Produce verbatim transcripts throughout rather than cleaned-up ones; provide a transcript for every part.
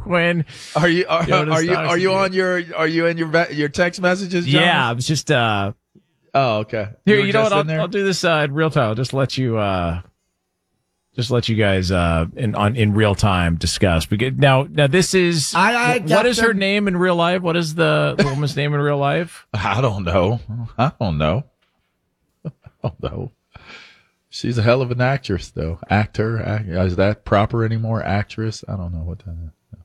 Quinn. Are you are, Jonas are you Knox are you is on your are you in your ve- your text messages, Jonas? Yeah, I was just uh Oh, okay. here, were you, know just what? in I'll, I'll do this uh, in real time. I'll just let you uh just let you guys uh in on in real time discuss. Because now now this is I- I what got is her them. name in real life? What is the, the woman's name in real life? I don't know. I don't know. I don't know. She's a hell of an actress, though. Actor. Act, is that proper anymore? Actress? I don't know what that is.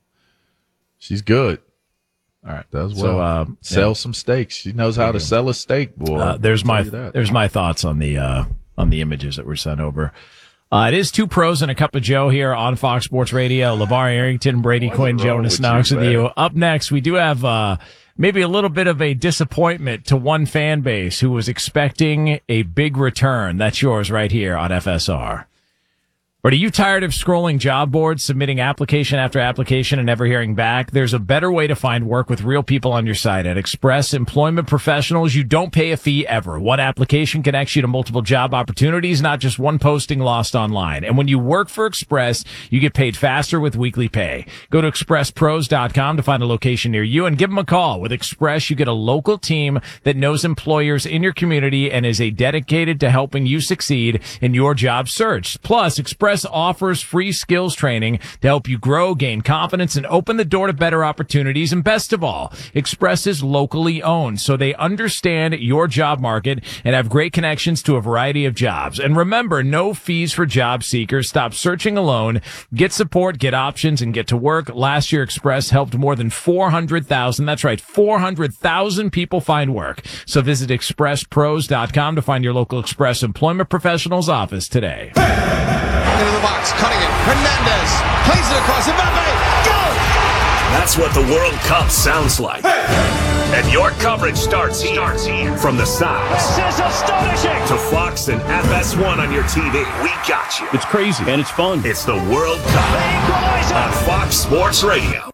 She's good. All right. Does well. So uh, sell yeah. some steaks. She knows how to sell a steak, boy. Uh, there's I'll my tell you that. there's my thoughts on the uh, on the images that were sent over. Uh, it is Two Pros and a Cup of Joe here on Fox Sports Radio. LeVar Arrington, Brady Quinn, wrong Jonas with Knox you, with man? you. Up next, we do have uh, maybe a little bit of a disappointment to one fan base who was expecting a big return. That's yours right here on F S R. But are you tired of scrolling job boards, submitting application after application and never hearing back? There's a better way to find work with real people on your site. At Express Employment Professionals, you don't pay a fee ever. One application connects you to multiple job opportunities, not just one posting lost online. And when you work for Express, you get paid faster with weekly pay. Go to express pros dot com to find a location near you and give them a call. With Express, you get a local team that knows employers in your community and is a dedicated to helping you succeed in your job search. Plus, Express offers free skills training to help you grow, gain confidence, and open the door to better opportunities. And best of all, Express is locally owned, so they understand your job market and have great connections to a variety of jobs. And remember, no fees for job seekers. Stop searching alone. Get support, get options, and get to work. Last year, Express helped more than four hundred thousand. That's right, four hundred thousand people find work. So visit express pros dot com to find your local Express Employment Professionals office today. Into the box, cutting it. Hernandez plays it across. Mbappe, go! That's what the World Cup sounds like. And your coverage starts here. Starts here. From the sides This is astonishing. to Fox and F S one on your T V. We got you. It's crazy and it's fun. It's the World Cup on Fox Sports Radio.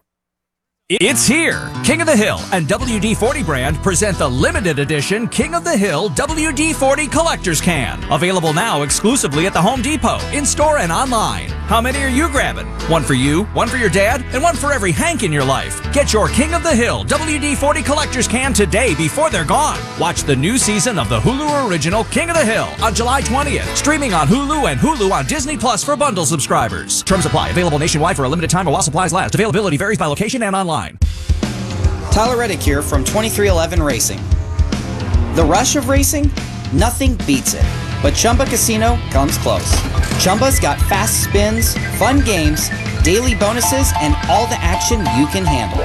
It's here. King of the Hill and W D forty brand present the limited edition King of the Hill W D forty Collector's Can. Available now exclusively at the Home Depot, in-store and online. How many are you grabbing? One for you, one for your dad, and one for every Hank in your life. Get your King of the Hill W D forty Collector's Can today before they're gone. Watch the new season of the Hulu original King of the Hill on July twentieth. Streaming on Hulu and Hulu on Disney Plus for bundle subscribers. Terms apply. Available nationwide for a limited time or while supplies last. Availability varies by location and online. Tyler Reddick here from twenty-three eleven Racing. The rush of racing? Nothing beats it. But Chumba Casino comes close. Chumba's got fast spins, fun games, daily bonuses, and all the action you can handle.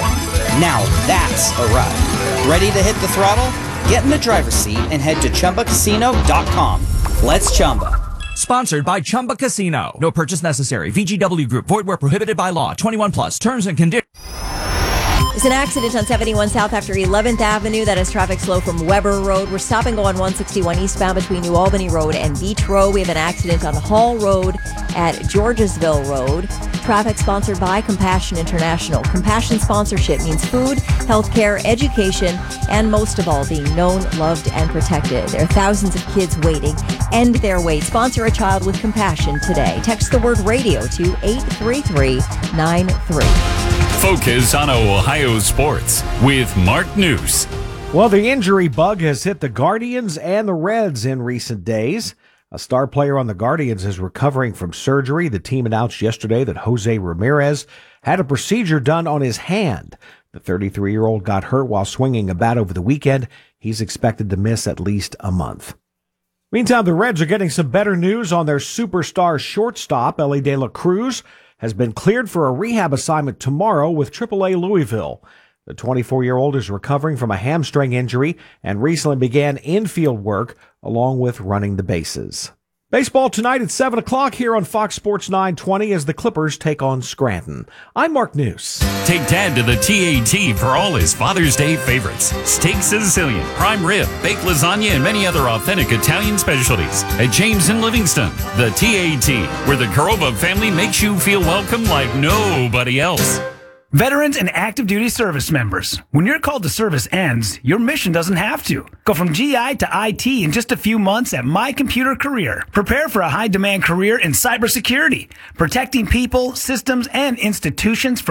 Now that's a ride. Ready to hit the throttle? Get in the driver's seat and head to chumba casino dot com. Let's Chumba. Sponsored by Chumba Casino. No purchase necessary. V G W Group. Void where prohibited by law. twenty-one plus. Terms and conditions. There's an accident on seventy-one South after eleventh Avenue. That is traffic slow from Weber Road. We're stopping go on one sixty-one eastbound between New Albany Road and Beach Road. We have an accident on Hall Road at Georgesville Road. Traffic sponsored by Compassion International. Compassion sponsorship means food, healthcare, education, and most of all, being known, loved, and protected. There are thousands of kids waiting. End their wait. Sponsor a child with compassion today. Text the word radio to eight three three nine three. Focus on Ohio sports with Mark News. Well, the injury bug has hit the Guardians and the Reds in recent days. A star player on the Guardians is recovering from surgery. The team announced yesterday that Jose Ramirez had a procedure done on his hand. The thirty-three-year-old got hurt while swinging a bat over the weekend. He's expected to miss at least a month. Meantime, the Reds are getting some better news on their superstar shortstop. Elly De La Cruz has been cleared for a rehab assignment tomorrow with triple A Louisville. The twenty-four-year-old is recovering from a hamstring injury and recently began infield work along with running the bases. Baseball tonight at seven o'clock here on Fox Sports nine twenty as the Clippers take on Scranton. I'm Mark News. Take Dad to the T A T for all his Father's Day favorites. Steak Sicilian, prime rib, baked lasagna, and many other authentic Italian specialties. At James and Livingston, the T A T, where the Karoba family makes you feel welcome like nobody else. Veterans and active duty service members, when your call to service ends, your mission doesn't have to. Go from G I to I T in just a few months at My Computer Career. Prepare for a high-demand career in cybersecurity, protecting people, systems, and institutions from